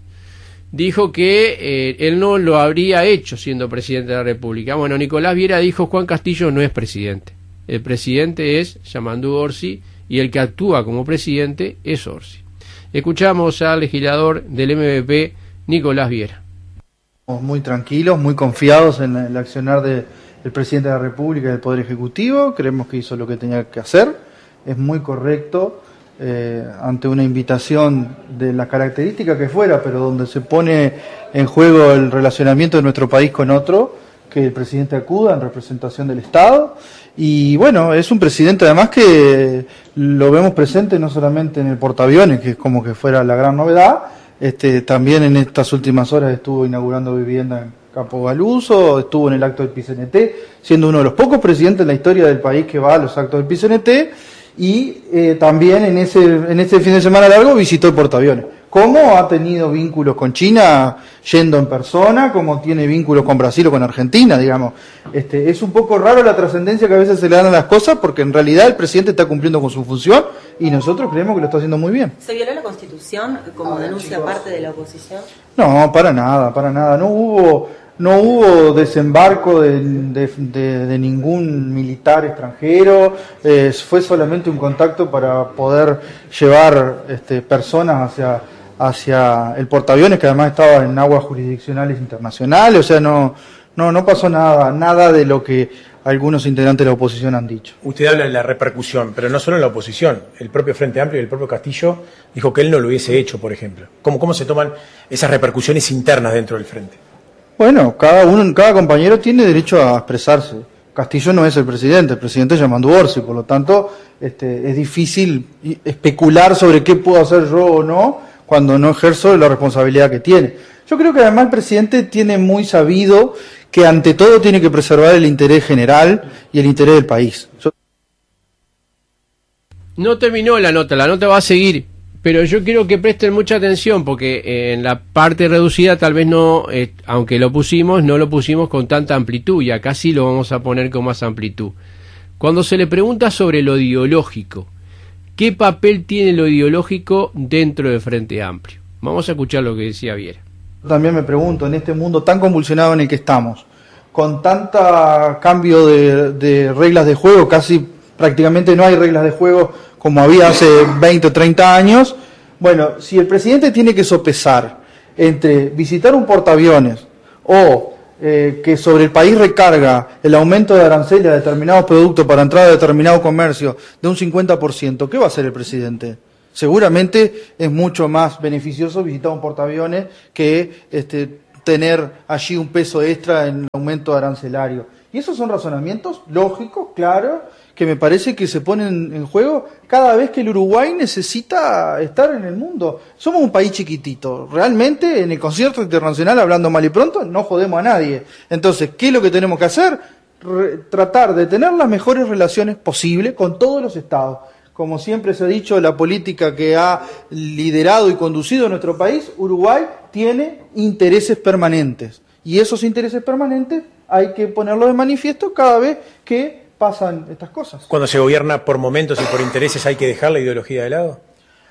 dijo que eh, él no lo habría hecho siendo presidente de la República. Bueno, Nicolás Viera dijo, Juan Castillo no es presidente. El presidente es Yamandú Orsi y el que actúa como presidente es Orsi. Escuchamos al legislador del M V P, Nicolás Viera. Estamos muy tranquilos, muy confiados en el accionar de el presidente de la República y del Poder Ejecutivo. Creemos que hizo lo que tenía que hacer, es muy correcto eh, ante una invitación de la característica que fuera, pero donde se pone en juego el relacionamiento de nuestro país con otro, que el presidente acuda en representación del Estado. Y bueno, es un presidente además que lo vemos presente no solamente en el portaaviones, que es como que fuera la gran novedad, este, también en estas últimas horas estuvo inaugurando vivienda en Campo Galuso, estuvo en el acto del P C N T, siendo uno de los pocos presidentes en la historia del país que va a los actos del P C N T, y eh, también en ese, en ese fin de semana largo visitó el portaaviones. Como ha tenido vínculos con China yendo en persona, como tiene vínculos con Brasil o con Argentina, digamos. Este, es un poco raro la trascendencia que a veces se le dan a las cosas, porque en realidad el presidente está cumpliendo con su función y nosotros creemos que lo está haciendo muy bien. ¿Se violó la Constitución como denuncia parte de la oposición? No, para nada, para nada. No hubo, no hubo desembarco de, de, de, de ningún militar extranjero. Eh, fue solamente un contacto para poder llevar este, personas hacia hacia el portaaviones, que además estaba en aguas jurisdiccionales internacionales. O sea, no no no pasó nada, nada de lo que algunos integrantes de la oposición han dicho. Usted habla de la repercusión, pero no solo en la oposición. El propio Frente Amplio y el propio Castillo dijo que él no lo hubiese hecho, por ejemplo. ¿Cómo, cómo se toman esas repercusiones internas dentro del Frente? Bueno, cada uno, cada compañero tiene derecho a expresarse. Castillo no es el presidente, el presidente es Yamandú Orsi, por lo tanto este, es difícil especular sobre qué puedo hacer yo o no cuando no ejerzo la responsabilidad que tiene. Yo creo que además el presidente tiene muy sabido que ante todo tiene que preservar el interés general y el interés del país. Yo... No terminó la nota, la nota va a seguir, pero yo quiero que presten mucha atención porque en la parte reducida tal vez no, eh, aunque lo pusimos, no lo pusimos con tanta amplitud y acá sí lo vamos a poner con más amplitud. Cuando se le pregunta sobre lo ideológico, ¿qué papel tiene lo ideológico dentro del Frente Amplio? Vamos a escuchar lo que decía Viera. También me pregunto, en este mundo tan convulsionado en el que estamos, con tanta cambio de, de reglas de juego, casi prácticamente no hay reglas de juego como había hace veinte o treinta años, bueno, si el presidente tiene que sopesar entre visitar un portaaviones o eh, que sobre el país recarga el aumento de aranceles a determinados productos para entrar a determinado comercio de un cincuenta por ciento, ¿qué va a hacer el presidente? Seguramente es mucho más beneficioso visitar un portaaviones que este, tener allí un peso extra en el aumento arancelario. Y esos son razonamientos lógicos, claros, que me parece que se ponen en juego cada vez que el Uruguay necesita estar en el mundo. Somos un país chiquitito. Realmente, en el concierto internacional, hablando mal y pronto, no jodemos a nadie. Entonces, ¿qué es lo que tenemos que hacer? Re- tratar de tener las mejores relaciones posibles con todos los estados. Como siempre se ha dicho, la política que ha liderado y conducido nuestro país, Uruguay tiene intereses permanentes. Y esos intereses permanentes hay que ponerlos de manifiesto cada vez que pasan estas cosas. Cuando se gobierna por momentos y por intereses, ¿hay que dejar la ideología de lado?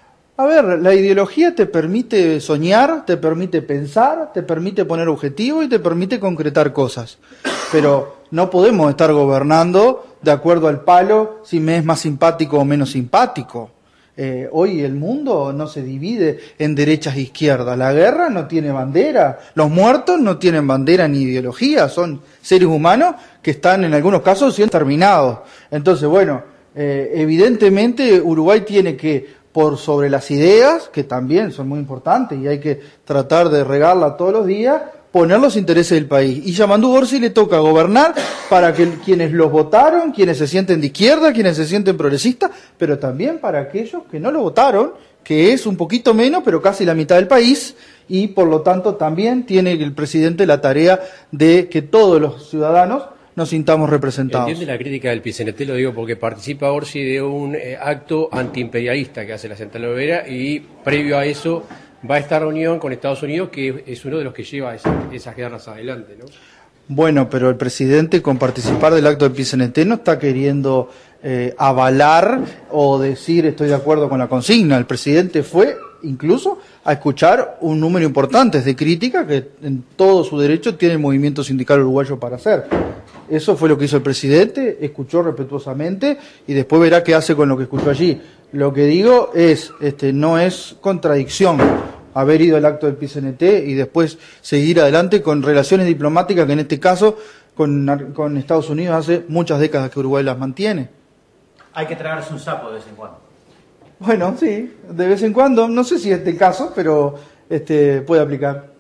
A ver, la ideología te permite soñar, te permite pensar, te permite poner objetivos y te permite concretar cosas. Pero no podemos estar gobernando de acuerdo al palo si me es más simpático o menos simpático. Eh, hoy el mundo no se divide en derechas e izquierdas. La guerra no tiene bandera. Los muertos no tienen bandera ni ideología. Son seres humanos que están en algunos casos siendo terminados. Entonces, bueno, eh, evidentemente Uruguay tiene que, por sobre las ideas, que también son muy importantes y hay que tratar de regarlas todos los días, poner los intereses del país. Y Yamandu Orsi le toca gobernar para que quienes los votaron, quienes se sienten de izquierda, quienes se sienten progresistas, pero también para aquellos que no lo votaron, que es un poquito menos, pero casi la mitad del país, y por lo tanto también tiene el presidente la tarea de que todos los ciudadanos nos sintamos representados. Entiende la crítica del P C N T, lo digo porque participa Orsi de un eh, acto antiimperialista que hace la Central Obrera y previo a eso va a esta reunión con Estados Unidos, que es uno de los que lleva esas, esas guerras adelante, ¿no? Bueno, pero el presidente con participar del acto del P C N T no está queriendo eh, avalar o decir estoy de acuerdo con la consigna. El presidente fue incluso a escuchar un número importante de crítica que en todo su derecho tiene el movimiento sindical uruguayo para hacer. Eso fue lo que hizo el presidente, escuchó respetuosamente y después verá qué hace con lo que escuchó allí. Lo que digo es, este, no es contradicción haber ido al acto del P C N T y después seguir adelante con relaciones diplomáticas que en este caso con, con Estados Unidos hace muchas décadas que Uruguay las mantiene. Hay que tragarse un sapo de vez en cuando. Bueno, sí, de vez en cuando, no sé si es el caso, pero este, puede aplicar.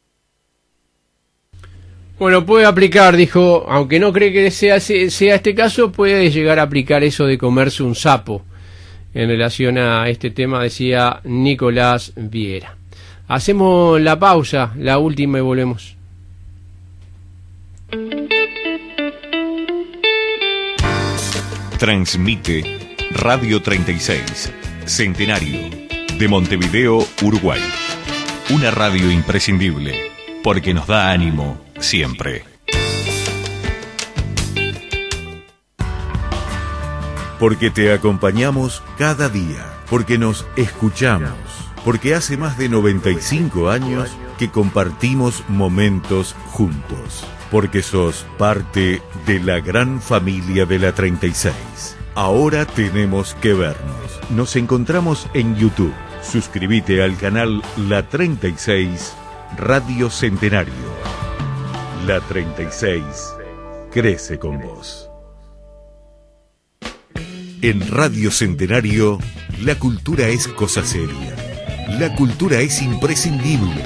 Bueno, puede aplicar, dijo, aunque no cree que sea, sea este caso, puede llegar a aplicar eso de comerse un sapo. En relación a este tema decía Nicolás Viera. Hacemos la pausa, la última, y volvemos. Transmite Radio treinta y seis, Centenario, de Montevideo, Uruguay. Una radio imprescindible, porque nos da ánimo siempre. Porque te acompañamos cada día, porque nos escuchamos, porque hace más de noventa y cinco años que compartimos momentos juntos, porque sos parte de la gran familia de la treinta y seis. Ahora tenemos que vernos. Nos encontramos en YouTube. Suscríbete al canal La treinta y seis Radio Centenario. La treinta y seis crece con vos. En Radio Centenario, la cultura es cosa seria. La cultura es imprescindible.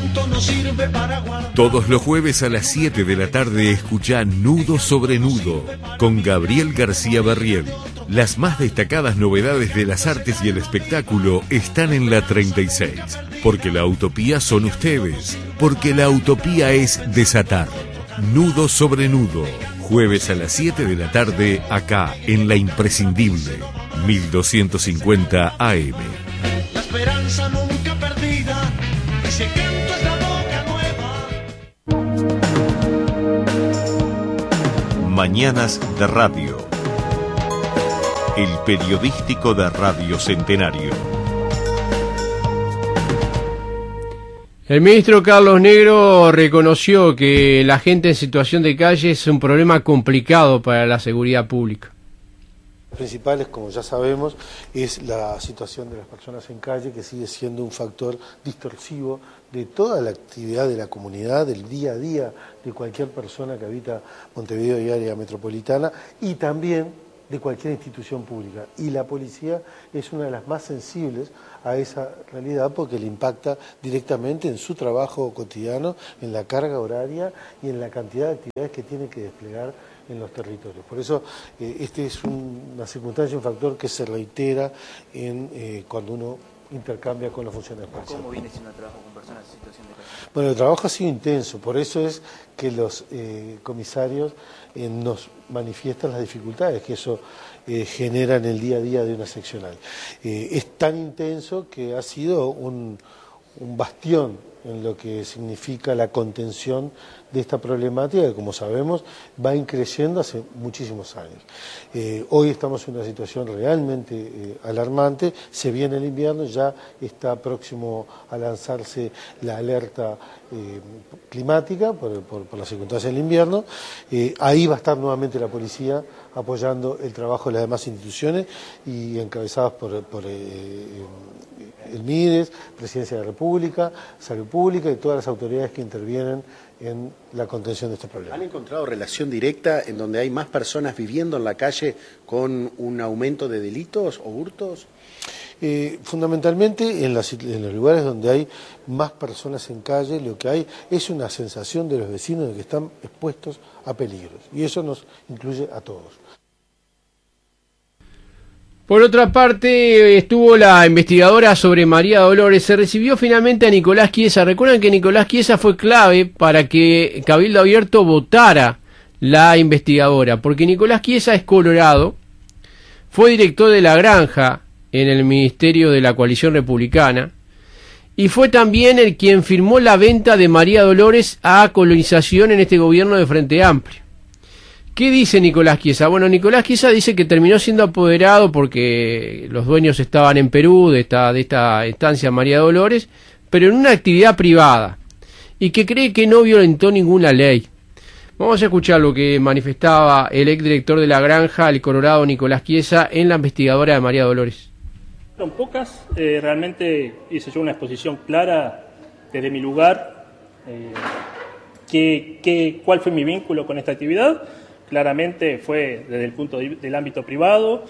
Todos los jueves a las siete de la tarde escuchá Nudo sobre Nudo con Gabriel García Barriel. Las más destacadas novedades de las artes y el espectáculo están en la treinta y seis. Porque la utopía son ustedes. Porque la utopía es desatar. Nudo sobre Nudo. Jueves a las siete de la tarde, acá, en La Imprescindible, mil doscientos cincuenta A M. La esperanza nunca perdida, ese canto es la boca nueva. Mañanas de Radio. El periodístico de Radio Centenario. El ministro Carlos Negro reconoció que la gente en situación de calle es un problema complicado para la seguridad pública. Lo principal, como ya sabemos, es la situación de las personas en calle, que sigue siendo un factor distorsivo de toda la actividad de la comunidad, del día a día de cualquier persona que habita Montevideo y área metropolitana, y también de cualquier institución pública. Y la policía es una de las más sensibles a esa realidad porque le impacta directamente en su trabajo cotidiano, en la carga horaria y en la cantidad de actividades que tiene que desplegar en los territorios. Por eso eh, este es un, una circunstancia, un factor que se reitera en eh, cuando uno intercambia con los funcionarios policiales. ¿Cómo viene siendo el trabajo con personas en situación de calle? Bueno, el trabajo ha sido intenso, por eso es que los eh, comisarios eh, nos manifiestan las dificultades que eso eh, genera en el día a día de una seccional. Eh, es tan intenso que ha sido un, un bastión en lo que significa la contención de esta problemática que, como sabemos, va increciendo hace muchísimos años. Eh, hoy estamos en una situación realmente eh, alarmante, se viene el invierno, ya está próximo a lanzarse la alerta eh, climática por, por, por las circunstancias del invierno, eh, ahí va a estar nuevamente la policía apoyando el trabajo de las demás instituciones y encabezadas por, por eh, el MIDES, Presidencia de la República, Salud Pública y todas las autoridades que intervienen en la contención de este problema. ¿Han encontrado relación directa en donde hay más personas viviendo en la calle con un aumento de delitos o hurtos? Eh, fundamentalmente en, las, en los lugares donde hay más personas en calle, lo que hay es una sensación de los vecinos de que están expuestos a peligros, y eso nos incluye a todos. Por otra parte, estuvo la investigadora sobre María Dolores. Se recibió finalmente a Nicolás Chiesa. Recuerden que Nicolás Chiesa fue clave para que Cabildo Abierto votara la investigadora, porque Nicolás Chiesa es colorado, fue director de La Granja en el Ministerio de la Coalición Republicana y fue también el quien firmó la venta de María Dolores a Colonización en este gobierno de Frente Amplio. ¿Qué dice Nicolás Chiesa? Bueno, Nicolás Chiesa dice que terminó siendo apoderado porque los dueños estaban en Perú de esta, de esta estancia María Dolores, pero en una actividad privada, y que cree que no violentó ninguna ley. Vamos a escuchar lo que manifestaba el exdirector de La Granja, el colorado Nicolás Chiesa, en la investigadora de María Dolores. Son pocas, eh, realmente hice yo una exposición clara desde mi lugar, eh, que, que, cuál fue mi vínculo con esta actividad. Claramente fue desde el punto de, del ámbito privado,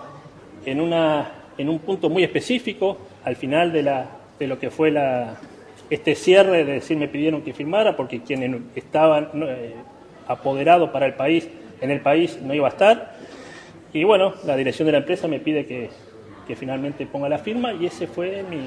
en, una, en un punto muy específico, al final de, la, de lo que fue la, este cierre, de decir, me pidieron que firmara, porque quienes estaban eh, apoderados para el país, en el país no iba a estar, y bueno, la dirección de la empresa me pide que, que finalmente ponga la firma, y ese fue mi,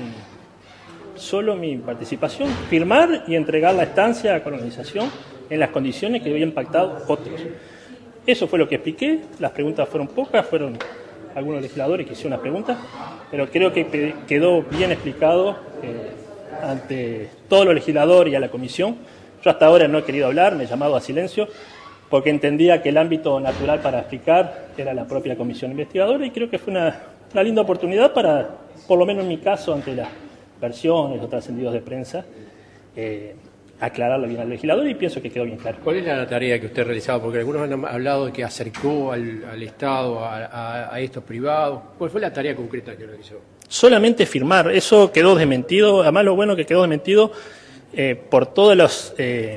solo mi participación, firmar y entregar la estancia a Colonización en las condiciones que habían pactado otros. Eso fue lo que expliqué, las preguntas fueron pocas, fueron algunos legisladores que hicieron las preguntas, pero creo que quedó bien explicado eh, ante todos los legisladores y a la comisión. Yo hasta ahora no he querido hablar, me he llamado a silencio, porque entendía que el ámbito natural para explicar era la propia comisión investigadora, y creo que fue una, una linda oportunidad para, por lo menos en mi caso, ante las versiones o trascendidos de prensa, eh, aclararlo bien al legislador, y pienso que quedó bien claro. ¿Cuál es la tarea que usted realizaba? Porque algunos han hablado de que acercó al, al Estado a, a, a estos privados. ¿Cuál fue la tarea concreta que realizó? Solamente firmar, eso quedó desmentido, además lo bueno que quedó desmentido eh, por todos los eh,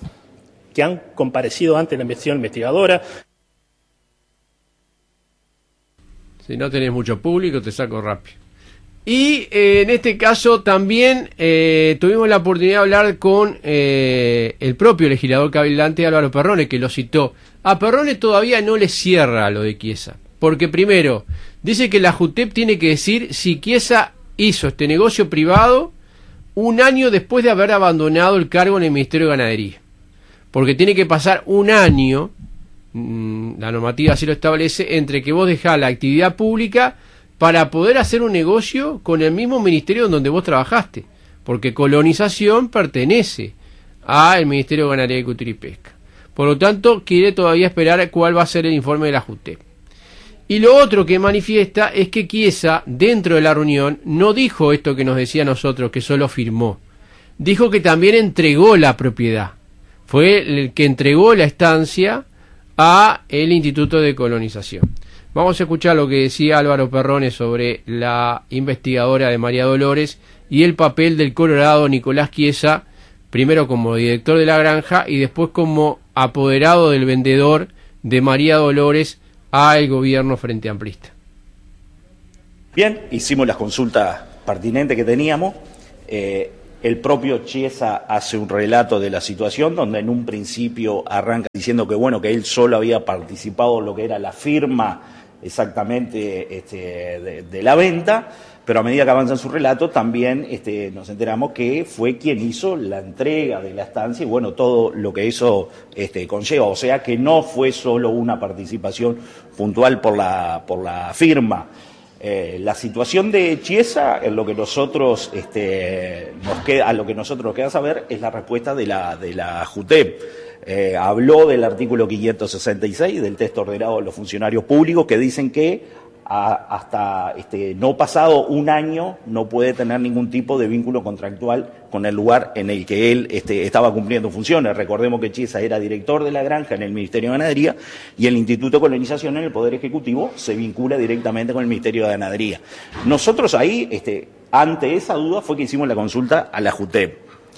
que han comparecido ante la investigación investigadora. Si no tenés mucho público, te saco rápido. Y eh, en este caso también eh, tuvimos la oportunidad de hablar con eh, el propio legislador cabildante Álvaro Perrone, que lo citó. A Perrone todavía no le cierra lo de Chiesa, porque primero dice que la JUTEP tiene que decir si Chiesa hizo este negocio privado un año después de haber abandonado el cargo en el Ministerio de Ganadería, porque tiene que pasar un año, mmm, la normativa así lo establece, entre que vos dejás la actividad pública para poder hacer un negocio con el mismo ministerio en donde vos trabajaste, porque Colonización pertenece al Ministerio de Ganadería, Agricultura y Pesca. Por lo tanto, quiere todavía esperar cuál va a ser el informe de la JUTEP. Y lo otro que manifiesta es que Chiesa, dentro de la reunión, no dijo esto que nos decía a nosotros, que solo firmó. Dijo que también entregó la propiedad. Fue el que entregó la estancia a el Instituto de Colonización. Vamos a escuchar lo que decía Álvaro Perrone sobre la investigadora de María Dolores y el papel del colorado Nicolás Chiesa, primero como director de la granja y después como apoderado del vendedor de María Dolores al gobierno frente amplista. Bien, hicimos las consultas pertinentes que teníamos. Eh, el propio Chiesa hace un relato de la situación donde en un principio arranca diciendo que bueno, que él solo había participado en lo que era la firma exactamente este, de, de la venta, pero a medida que avanza en su relato también este, nos enteramos que fue quien hizo la entrega de la estancia y bueno, todo lo que eso este, conlleva, o sea que no fue solo una participación puntual por la, por la firma. Eh, la situación de Chiesa, en lo que nosotros este, nos queda, a lo que nosotros nos queda saber es la respuesta de la, de la JUTEP. Eh, habló del artículo quinientos sesenta y seis del texto ordenado de los funcionarios públicos que dicen que a, hasta este, no pasado un año no puede tener ningún tipo de vínculo contractual con el lugar en el que él este, estaba cumpliendo funciones. Recordemos que Chiesa era director de la granja en el Ministerio de Ganadería y el Instituto de Colonización en el Poder Ejecutivo se vincula directamente con el Ministerio de Ganadería. Nosotros ahí, este, ante esa duda, fue que hicimos la consulta a la JUTEP.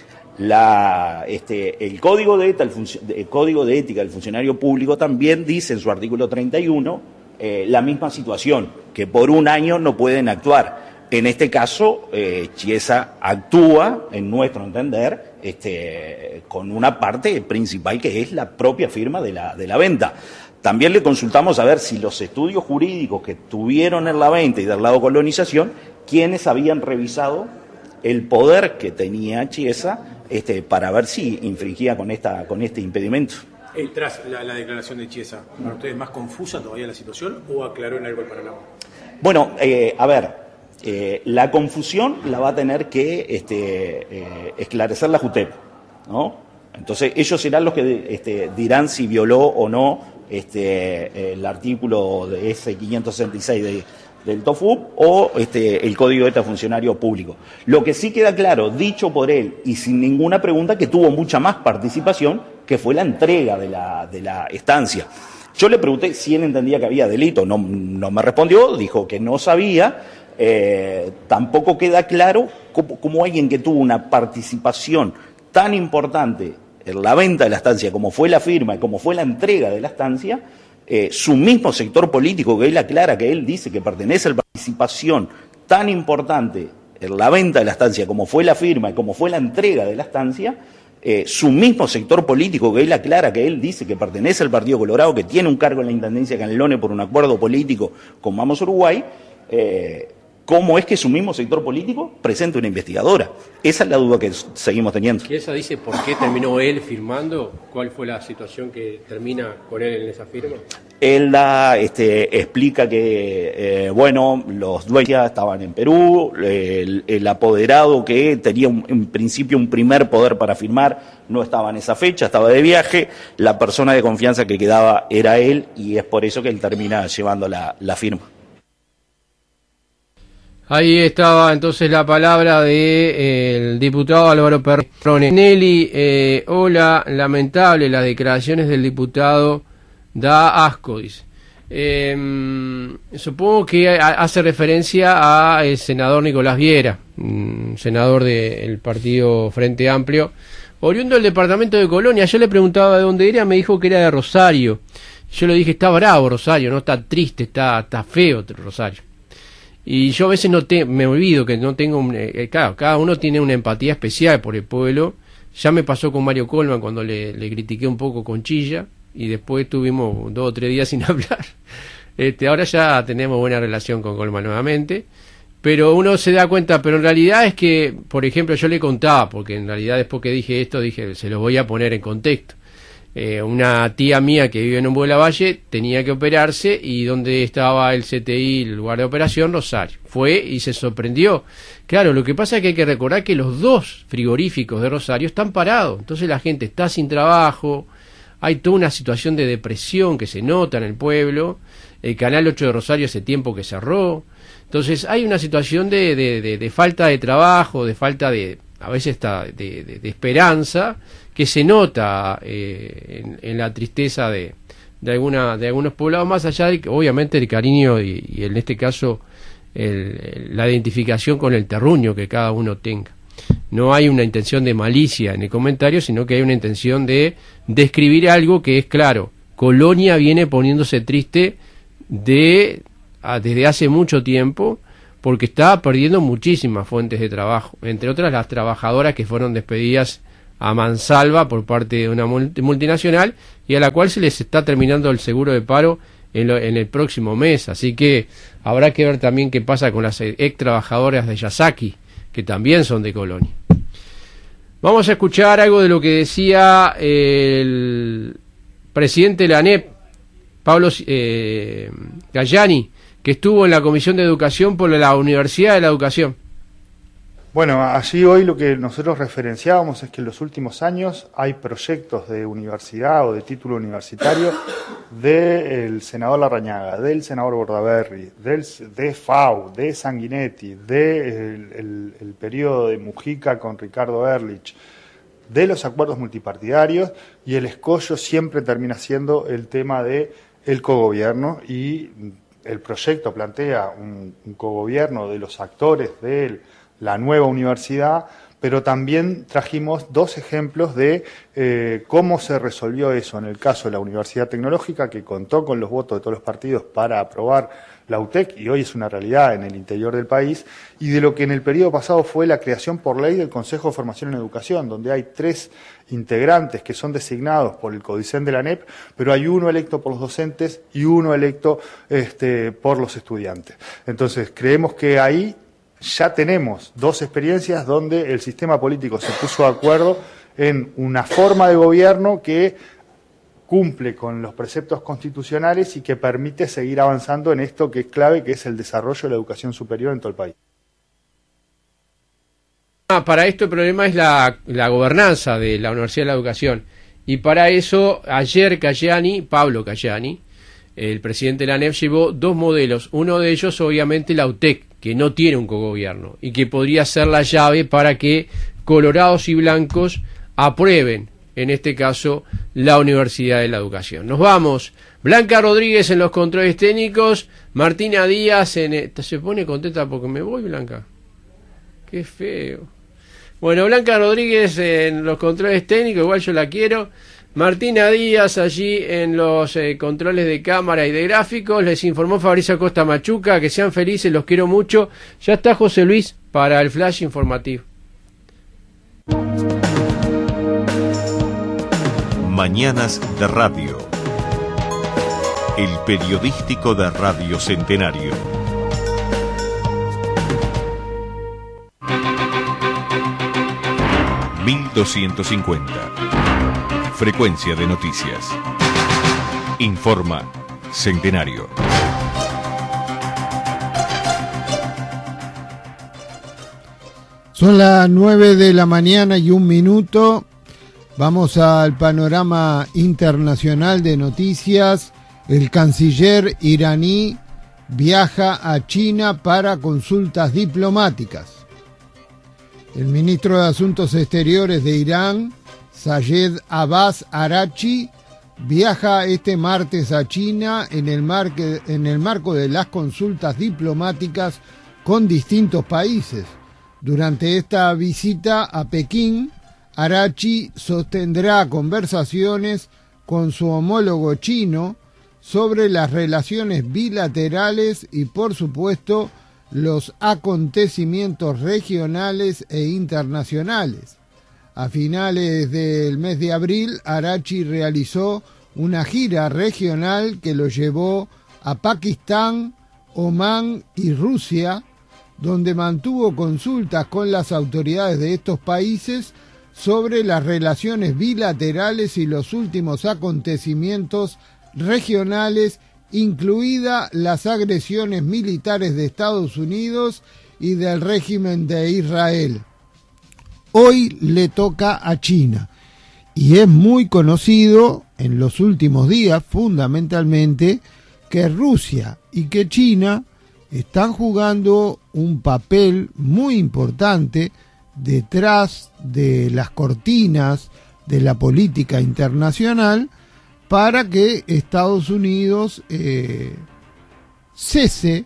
La, este, el, código de ética, el, el Código de Ética del Funcionario Público también dice en su artículo treinta y uno eh, la misma situación, que por un año no pueden actuar. En este caso, eh, Chiesa actúa, en nuestro entender, este, con una parte principal que es la propia firma de la, de la venta. También le consultamos a ver si los estudios jurídicos que tuvieron en la venta y del lado colonización, quienes habían revisado el poder que tenía Chiesa este, para ver si infringía con, esta, con este impedimento. Eh, tras la, la declaración de Chiesa, ¿para ustedes más confusa todavía la situación o aclaró en algo el panorama? Bueno, eh, a ver, eh, la confusión la va a tener que este, eh, esclarecer la JUTEP, ¿no? Entonces ellos serán los que este, dirán si violó o no este, el artículo de ese quinientos sesenta y seis de, del TOFUP o este, el Código de Ética Funcionario Público. Lo que sí queda claro, dicho por él y sin ninguna pregunta, que tuvo mucha más participación, que fue la entrega de la, de la estancia. Yo le pregunté si él entendía que había delito, no, no me respondió, dijo que no sabía. Eh, tampoco queda claro cómo, cómo alguien que tuvo una participación tan importante en la venta de la estancia, como fue la firma, como fue la entrega de la estancia, eh, su mismo sector político, que él aclara que él dice que pertenece a la participación tan importante en la venta de la estancia, como fue la firma y como fue la entrega de la estancia, eh, su mismo sector político, que él aclara que él dice que pertenece al Partido Colorado, que tiene un cargo en la Intendencia de Canelones por un acuerdo político con Vamos Uruguay, eh, ¿cómo es que su mismo sector político presenta una investigadora? Esa es la duda que seguimos teniendo. ¿Chiesa dice por qué terminó él firmando? ¿Cuál fue la situación que termina con él en esa firma? Él da, este, explica que, eh, bueno, los dueños estaban en Perú, el, el apoderado que tenía un, en principio un primer poder para firmar no estaba en esa fecha, estaba de viaje, la persona de confianza que quedaba era él y es por eso que él termina llevando la, la firma. Ahí estaba entonces la palabra del diputado Álvaro Perrone. Nelly, eh, hola, lamentable las declaraciones del diputado, da asco, dice. Eh, supongo que hace referencia al senador Nicolás Viera, senador del partido Frente Amplio, oriundo del departamento de Colonia. Yo le preguntaba de dónde era, me dijo que era de Rosario. Yo le dije, está bravo Rosario, no está triste, está, está feo Rosario. Y yo a veces no te, me olvido que no tengo, un, eh, claro, cada uno tiene una empatía especial por el pueblo. Ya me pasó con Mario Colman cuando le, le critiqué un poco con Chilla y después tuvimos dos o tres días sin hablar. Este, ahora ya tenemos buena relación con Colman nuevamente, pero uno se da cuenta, pero en realidad es que, por ejemplo, yo le contaba, porque en realidad después que dije esto, dije, se lo voy a poner en contexto. Eh, una tía mía que vive en Umbo de la Valle tenía que operarse y donde estaba el C T I, el lugar de operación, Rosario. Fue y se sorprendió. Claro, lo que pasa es que hay que recordar que los dos frigoríficos de Rosario están parados, entonces la gente está sin trabajo, hay toda una situación de depresión que se nota en el pueblo, el Canal ocho de Rosario hace tiempo que cerró, entonces hay una situación de, de, de, de falta de trabajo, de falta de, a veces está de, de, de esperanza, que se nota eh, en, en la tristeza de, de alguna de algunos poblados, más allá de obviamente el cariño y, y en este caso el, la identificación con el terruño que cada uno tenga. No hay una intención de malicia en el comentario, sino que hay una intención de describir algo que es claro. Colonia viene poniéndose triste de, a, desde hace mucho tiempo, porque está perdiendo muchísimas fuentes de trabajo, entre otras las trabajadoras que fueron despedidas a mansalva por parte de una multinacional y a la cual se les está terminando el seguro de paro en, lo, en el próximo mes. Así que habrá que ver también qué pasa con las ex trabajadoras de Yasaki, que también son de Colonia. Vamos a escuchar algo de lo que decía el presidente de la ANEP, Pablo eh, Gallani, que estuvo en la Comisión de Educación por la Universidad de la Educación. Bueno, allí hoy lo que nosotros referenciábamos es que en los últimos años hay proyectos de universidad o de título universitario del senador Larrañaga, del senador Bordaberry, del, de F A U, de Sanguinetti, del de el, el periodo de Mujica con Ricardo Ehrlich, de los acuerdos multipartidarios, y el escollo siempre termina siendo el tema de el cogobierno, y el proyecto plantea un, un cogobierno de los actores de la nueva universidad, pero también trajimos dos ejemplos de eh, cómo se resolvió eso en el caso de la Universidad Tecnológica, que contó con los votos de todos los partidos para aprobar la U T E C, y hoy es una realidad en el interior del país, y de lo que en el periodo pasado fue la creación por ley del Consejo de Formación en Educación, donde hay tres integrantes que son designados por el Codicen de la ANEP, pero hay uno electo por los docentes y uno electo este, por los estudiantes. Entonces, creemos que ahí ya tenemos dos experiencias donde el sistema político se puso de acuerdo en una forma de gobierno que cumple con los preceptos constitucionales y que permite seguir avanzando en esto que es clave, que es el desarrollo de la educación superior en todo el país. Ah, para esto el problema es la, la gobernanza de la Universidad de la Educación, y para eso ayer Cayani, Pablo Cayani, el presidente de la ANEP, llevó dos modelos. Uno de ellos obviamente la U T E C, que no tiene un cogobierno y que podría ser la llave para que colorados y blancos aprueben, en este caso, la Universidad de la Educación. Nos vamos. Blanca Rodríguez en los controles técnicos, Martina Díaz en... ¿Se pone contenta porque me voy, Blanca? Qué feo. Bueno, Blanca Rodríguez en los controles técnicos, igual yo la quiero. Martina Díaz allí en los eh, controles de cámara y de gráficos. Les informó Fabrizio Costa Machuca. Que sean felices, los quiero mucho. Ya está José Luis para el flash informativo. Mañanas de Radio. El periodístico de Radio Centenario. mil doscientos cincuenta. Frecuencia de noticias. Informa Centenario. Son las nueve de la mañana y un minuto. Vamos al panorama internacional de noticias. El canciller iraní viaja a China para consultas diplomáticas. El ministro de Asuntos Exteriores de Irán, Sayed Abbas Araghchi, viaja este martes a China en el, marque, en el marco de las consultas diplomáticas con distintos países. Durante esta visita a Pekín, Araghchi sostendrá conversaciones con su homólogo chino sobre las relaciones bilaterales y, por supuesto, los acontecimientos regionales e internacionales. A finales del mes de abril, Araghchi realizó una gira regional que lo llevó a Pakistán, Omán y Rusia, donde mantuvo consultas con las autoridades de estos países sobre las relaciones bilaterales y los últimos acontecimientos regionales, incluidas las agresiones militares de Estados Unidos y del régimen de Israel. Hoy le toca a China, y es muy conocido en los últimos días, fundamentalmente, que Rusia y que China están jugando un papel muy importante detrás de las cortinas de la política internacional para que Estados Unidos eh, cese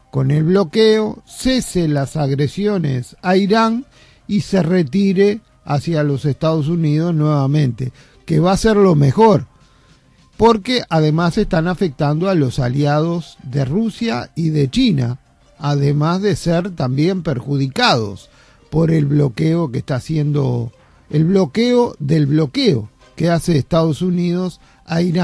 con el bloqueo, cese las agresiones a Irán y se retire hacia los Estados Unidos nuevamente, que va a ser lo mejor, porque además están afectando a los aliados de Rusia y de China, además de ser también perjudicados por el bloqueo que está haciendo, el bloqueo del bloqueo que hace Estados Unidos a Irán.